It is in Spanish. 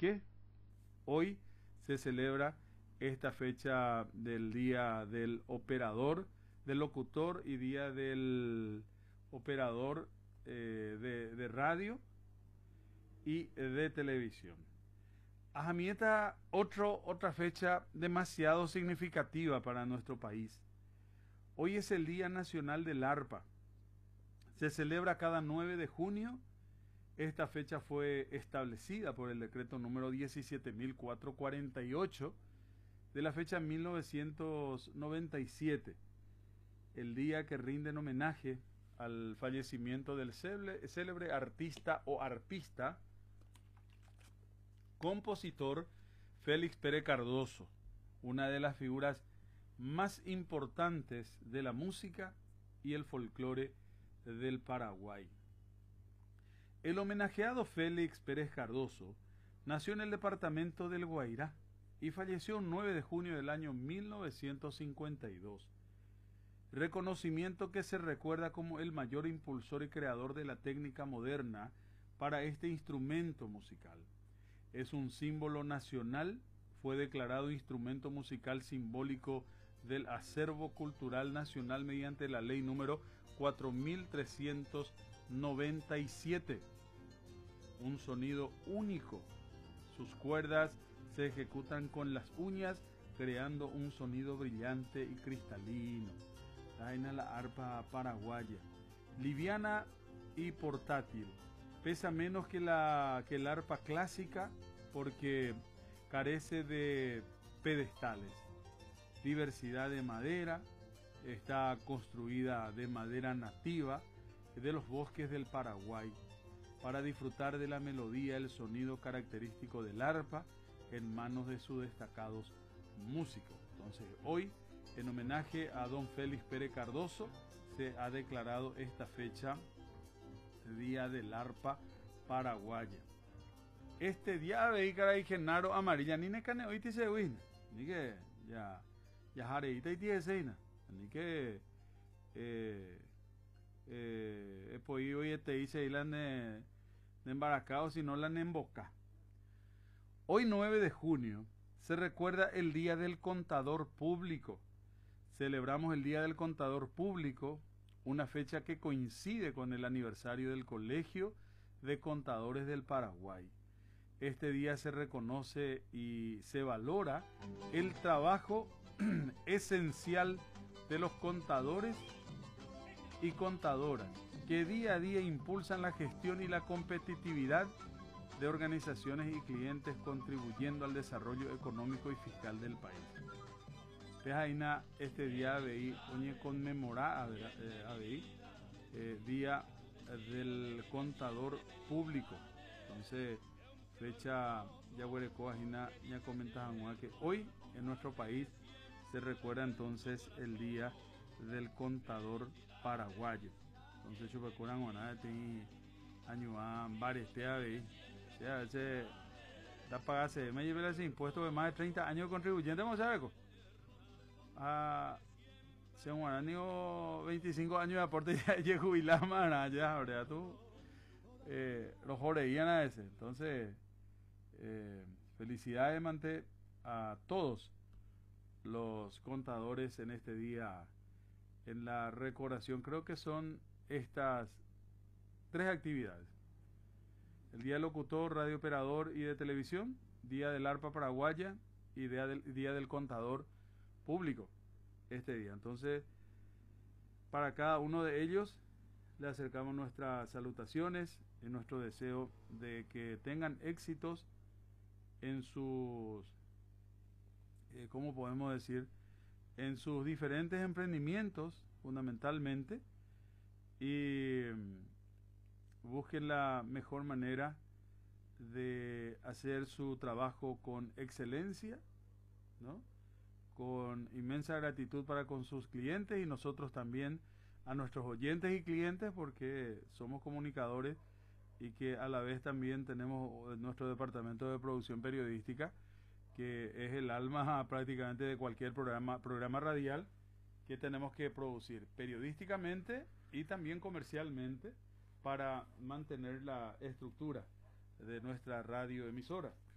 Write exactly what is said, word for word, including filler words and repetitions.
qué hoy se celebra esta fecha del Día del Operador, del Locutor y Día del Operador eh, de, de radio y de televisión. Ajamieta, otro, otra fecha demasiado significativa para nuestro país. Hoy es el Día Nacional del Arpa. Se celebra cada nueve de junio. Esta fecha fue establecida por el decreto número diecisiete mil cuatrocientos cuarenta y ocho de la fecha mil novecientos noventa y siete, el día que rinden homenaje al fallecimiento del célebre, célebre artista o arpista, compositor Félix Pérez Cardoso, una de las figuras más importantes de la música y el folclore del Paraguay. El homenajeado Félix Pérez Cardoso nació en el departamento del Guairá y falleció el nueve de junio del año mil novecientos cincuenta y dos. Reconocimiento que se recuerda como el mayor impulsor y creador de la técnica moderna para este instrumento musical. Es un símbolo nacional, fue declarado instrumento musical simbólico del acervo cultural nacional mediante la ley número cuatro mil trescientos noventa y siete. Un sonido único. Sus cuerdas se ejecutan con las uñas, creando un sonido brillante y cristalino. Taina la arpa paraguaya, liviana y portátil. Pesa menos que la que el arpa clásica porque carece de pedestales. Diversidad de madera, está construida de madera nativa de los bosques del Paraguay, para disfrutar de la melodía, el sonido característico del arpa en manos de sus destacados músicos. Entonces, hoy, en homenaje a don Félix Pérez Cardoso, se ha declarado esta fecha Día del Arpa Paraguaya. Este día veí caray Genaro amarilla ni ne cane hoy te se win ni que ya ya jareita y tiene seina ni que eh eh pues hoy te dice la ne embaracado sino la en boca. Hoy nueve de junio se recuerda el Día del Contador Público. Celebramos el Día del Contador Público, una fecha que coincide con el aniversario del Colegio de Contadores del Paraguay. Este día se reconoce y se valora el trabajo esencial de los contadores y contadoras, que día a día impulsan la gestión y la competitividad de organizaciones y clientes, contribuyendo al desarrollo económico y fiscal del país. Pejaina, este día veí, oye, conmemorar a veí, eh, Día del Contador Público. Entonces, fecha ya huerecoajina, ya comentaban que hoy en nuestro país se recuerda entonces el Día del Contador Paraguayo. Entonces, yo recuerdo que año a varios te veí. O sea, ese da pagarse, me llevé ese impuesto de más de treinta años contribuyente, vamos a ver. Ah, se han tenido veinticinco años de aporte y ya jubilado, ya, ¿verdad? Tú, eh, los joreían a ese. Entonces, eh, felicidades, mante, a todos los contadores en este día, en la recordación. Creo que son estas tres actividades: el Día del Locutor, Radio Operador y de Televisión, Día del Arpa Paraguaya y Día del, Día del Contador Público este día. Entonces, para cada uno de ellos le acercamos nuestras salutaciones y nuestro deseo de que tengan éxitos en sus, eh, ¿cómo podemos decir? En sus diferentes emprendimientos, fundamentalmente, y busquen la mejor manera de hacer su trabajo con excelencia, ¿no? Con inmensa gratitud para con sus clientes y nosotros también a nuestros oyentes y clientes, porque somos comunicadores y que a la vez también tenemos nuestro departamento de producción periodística, que es el alma prácticamente de cualquier programa, programa radial que tenemos que producir periodísticamente y también comercialmente para mantener la estructura de nuestra radioemisora.